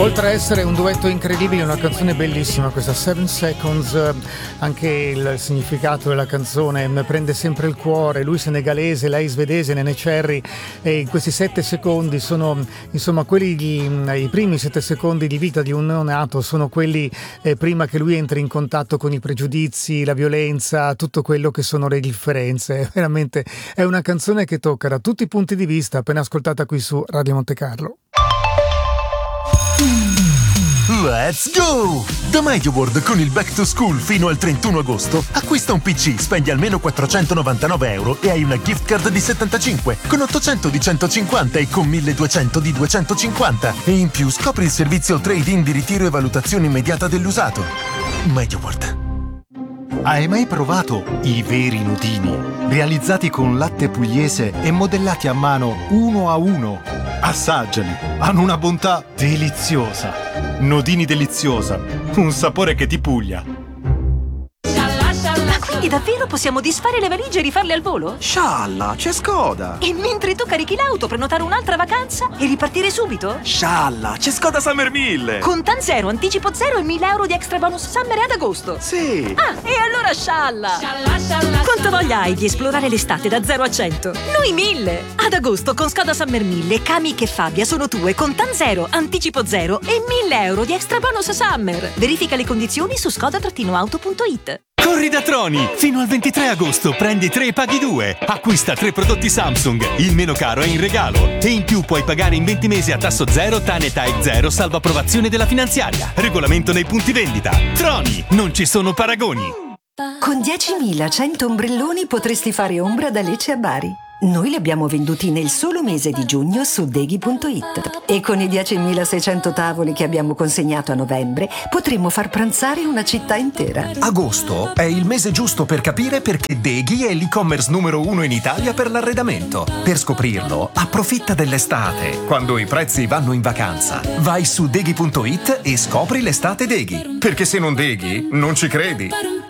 Oltre a essere un duetto incredibile, una canzone bellissima, questa 7 Seconds, anche il significato della canzone prende sempre il cuore. Lui senegalese, lei svedese, Neneh Cherry, e questi 7 secondi sono insomma i primi 7 secondi di vita di un neonato, sono quelli prima che lui entri in contatto con i pregiudizi, la violenza, tutto quello che sono le differenze. Veramente è una canzone che tocca da tutti i punti di vista, appena ascoltata qui su Radio Monte Carlo. Let's go! Da MediaWorld con il Back to School fino al 31 agosto acquista un PC, spendi almeno 499 euro e hai una gift card di 75, con 800 di 150 e con 1200 di 250. E in più scopri il servizio trade-in di ritiro e valutazione immediata dell'usato. MediaWorld. Hai mai provato i veri nudini? Realizzati con latte pugliese e modellati a mano uno a uno. Assaggiali, hanno una bontà deliziosa. Nodini deliziosa, un sapore che ti puglia. Ma quindi davvero possiamo disfare le valigie e rifarle al volo? Scialla, c'è Skoda! E mentre tu carichi l'auto, prenotare un'altra vacanza e ripartire subito? Scialla, c'è Skoda Summer 1000! Con TAN zero, anticipo zero e 1000 euro di extra bonus summer ad agosto! Sì! Ah, e allora scialla! Quanta voglia hai di esplorare l'estate da 0 a 100? Noi 1000! Ad agosto con Skoda Summer 1000, Kamiq e Fabia sono tue con TAN zero, anticipo zero e 1000 euro di extra bonus summer! Verifica le condizioni su skoda-auto.it. Corri da Troni! Fino al 23 agosto prendi 3 e paghi 2. Acquista 3 prodotti Samsung, il meno caro è in regalo. E in più puoi pagare in 20 mesi a tasso zero, TAN e TAEC zero, salvo approvazione della finanziaria. Regolamento nei punti vendita. Troni, non ci sono paragoni. Con 10.100 ombrelloni potresti fare ombra da Lecce a Bari. Noi li abbiamo venduti nel solo mese di giugno su Deghi.it. E con i 10.600 tavoli che abbiamo consegnato a novembre potremmo far pranzare una città intera. Agosto è il mese giusto per capire perché Deghi è l'e-commerce numero 1 in Italia per l'arredamento. Per scoprirlo, approfitta dell'estate, quando i prezzi vanno in vacanza. Vai su Deghi.it e scopri l'estate Deghi. Perché se non Deghi, non ci credi.